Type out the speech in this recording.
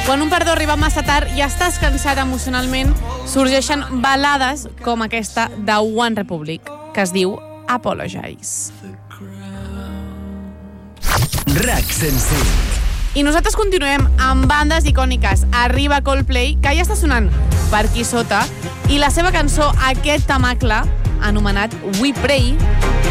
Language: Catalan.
Quan un perdó arriba massa tard i estàs cansat emocionalment, sorgeixen balades com aquesta de One Republic, que es diu Apologize. RAC 105. I nosaltres continuem amb bandes icòniques. Arriba Coldplay, que ja està sonant per aquí sota, i la seva cançó, aquest temacle, anomenat We Pray,